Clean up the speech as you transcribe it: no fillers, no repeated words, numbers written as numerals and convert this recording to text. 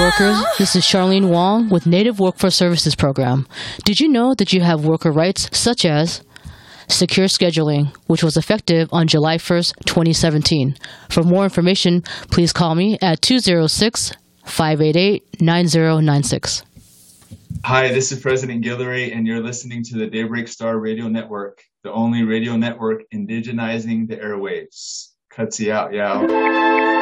workers. This is Charlene Wong with Native Workforce Services Program. Did you know that you have worker rights such as secure scheduling, which was effective on July 1st, 2017? For more information, please call me at 206-588-9096. Hi, this is President Guillory, and you're listening to the Daybreak Star Radio Network, the only radio network indigenizing the airwaves. Cutsy out, yeah.